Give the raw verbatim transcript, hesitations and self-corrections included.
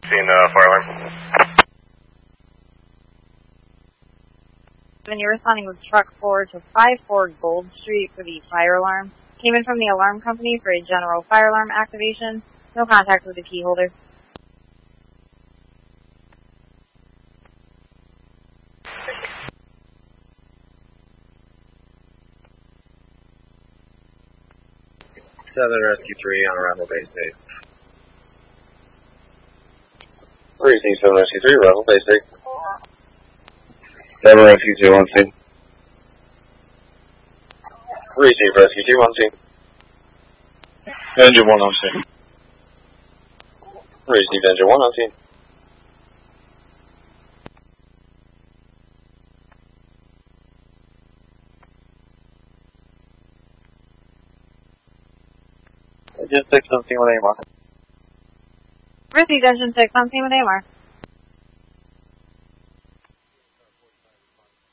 Seen uh, fire alarm. And you're responding with truck four to five four Gold Street for the fire alarm. Came in from the alarm company for a general fire alarm activation. No contact with the key holder. seven Rescue three on arrival base eight. Receive seven Rescue three, arrival base eight. seven Rescue two on scene. Receive Rescue two on scene. Engine one on scene. Receive Engine one on scene. Engine six on scene with A M R. Received engine six on scene with A M R.